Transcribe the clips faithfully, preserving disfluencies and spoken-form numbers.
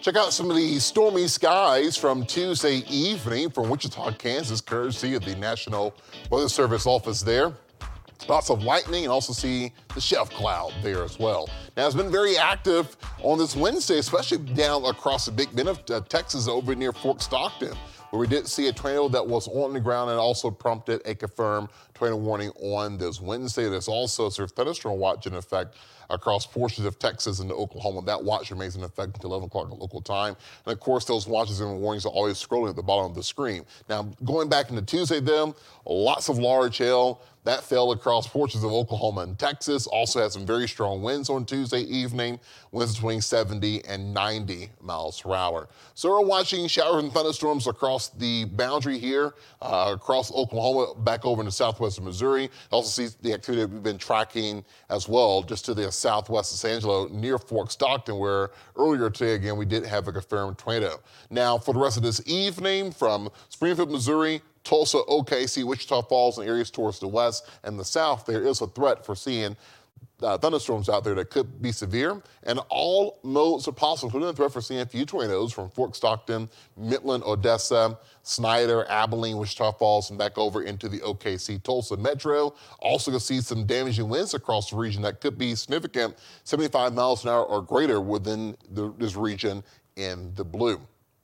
Check out some of the stormy skies from Tuesday evening from Wichita, Kansas, courtesy of the National Weather Service office there. Lots of lightning, and also see the chef cloud there as well. Now, it's been very active on this Wednesday, especially down across the Big Bend of uh, Texas over near Fort Stockton, where we did see a tornado that was on the ground and also prompted a confirmed tornado warning on this Wednesday. There's also a sort of thunderstorm watch in effect across portions of Texas and Oklahoma. That watch remains in effect until eleven o'clock local time. And of course, those watches and warnings are always scrolling at the bottom of the screen. Now, going back into Tuesday, then, lots of large hail. That fell across portions of Oklahoma and Texas. Also had some very strong winds on Tuesday evening, winds between seventy and ninety miles per hour. So we're watching showers and thunderstorms across the boundary here, uh, across Oklahoma, back over into southwestern Missouri. Also see the activity that we've been tracking as well, just to the southwest of San Angelo, near Fort Stockton, where earlier today, again, we did have a confirmed tornado. Now, for the rest of this evening, from Springfield, Missouri, Tulsa, O K C, Wichita Falls, and areas towards the west and the south, there is a threat for seeing uh, thunderstorms out there that could be severe. And all modes are possible, including the threat for seeing a few tornadoes from Fort Stockton, Midland, Odessa, Snyder, Abilene, Wichita Falls, and back over into the O K C Tulsa metro. Also going to see some damaging winds across the region that could be significant, seventy-five miles an hour or greater within the, this region in the blue.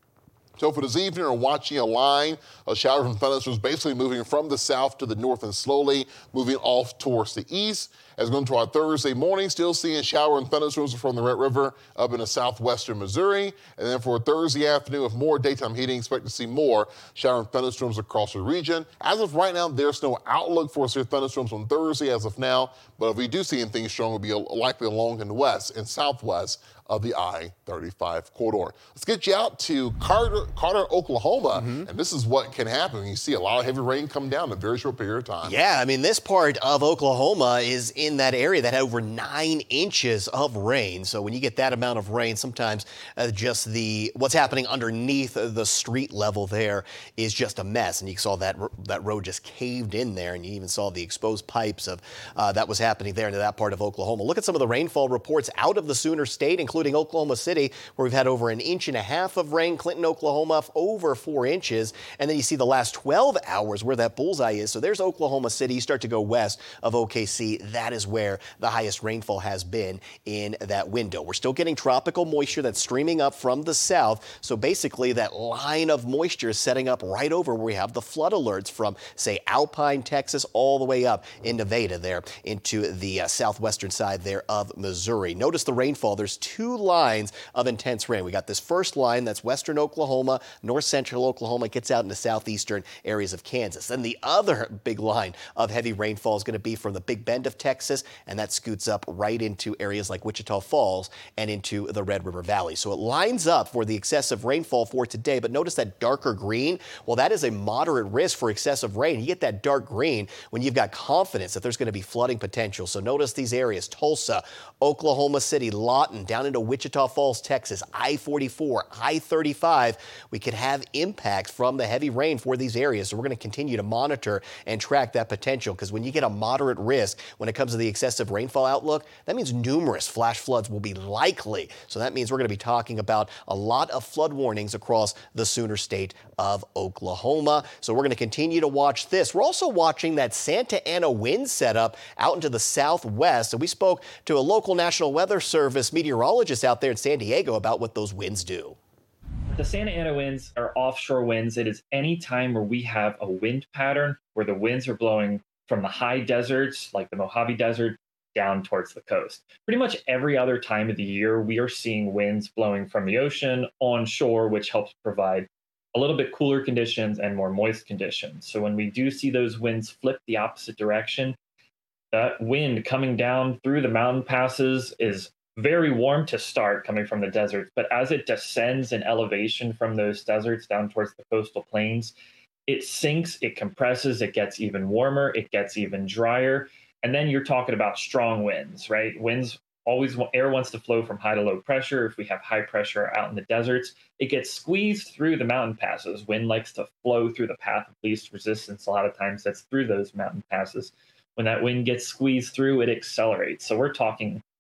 So for this evening, we're watching a line of showers and thunderstorms basically moving from the south to the north and slowly moving off towards the east. As we go into our Thursday morning, still seeing shower and thunderstorms from the Red River up into southwestern Missouri. And then for Thursday afternoon, with more daytime heating, expect to see more shower and thunderstorms across the region. As of right now, there's no outlook for severe thunderstorms on Thursday as of now. But if we do see anything strong, it will be likely along in the west and southwest of the I thirty-five corridor. Let's get you out to Carter, Carter Oklahoma, mm-hmm. and this is what can happen. You see a lot of heavy rain come down in a very short period of time. Yeah, I mean, this part of Oklahoma is in that area that had over nine inches of rain. So when you get that amount of rain, sometimes uh, just the what's happening underneath the street level there is just a mess. And you saw that that road just caved in there, and you even saw the exposed pipes of uh, that was happening there into that part of Oklahoma. Look at some of the rainfall reports out of the Sooner State, including Oklahoma City, where we've had over an inch and a half of rain. Clinton, Oklahoma, over four inches. And then you see the last twelve hours where that bullseye is. So there's Oklahoma City. You start to go west of O K C. That is where the highest rainfall has been in that window. We're still getting tropical moisture that's streaming up from the south. So basically that line of moisture is setting up right over where we have the flood alerts from, say, Alpine, Texas, all the way up in Nevada there into the uh, southwestern side there of Missouri. Notice the rainfall. There's two lines of intense rain. We got this first line that's western Oklahoma, north central Oklahoma, gets out into southeastern areas of Kansas. Then the other big line of heavy rainfall is going to be from the Big Bend of Texas, and that scoots up right into areas like Wichita Falls and into the Red River Valley. So it lines up for the excessive rainfall for today, but notice that darker green. Well, that is a moderate risk for excessive rain. You get that dark green when you've got confidence that there's going to be flooding potential. So notice these areas: Tulsa, Oklahoma City, Lawton, down into Wichita Falls, Texas, I forty-four, I thirty-five. We could have impacts from the heavy rain for these areas. So we're going to continue to monitor and track that potential, because when you get a moderate risk when it comes to the excessive rainfall outlook, that means numerous flash floods will be likely. So that means we're going to be talking about a lot of flood warnings across the Sooner State of Oklahoma. So we're going to continue to watch this. We're also watching that Santa Ana wind setup out into the southwest. And we spoke to a local National Weather Service meteorologist out there in San Diego about what those winds do. The Santa Ana winds are offshore winds. It is any time where we have a wind pattern where the winds are blowing from the high deserts, like the Mojave Desert, down towards the coast. Pretty much every other time of the year, we are seeing winds blowing from the ocean onshore, which helps provide a little bit cooler conditions and more moist conditions. So when we do see those winds flip the opposite direction, that wind coming down through the mountain passes is very warm to start coming from the deserts, but as it descends in elevation from those deserts down towards the coastal plains, it sinks, it compresses, it gets even warmer, it gets even drier. And then you're talking about strong winds, right? Winds always, air wants to flow from high to low pressure. If we have high pressure out in the deserts, it gets squeezed through the mountain passes. Wind likes to flow through the path of least resistance. A lot of times that's through those mountain passes. When that wind gets squeezed through, it accelerates. So we're talking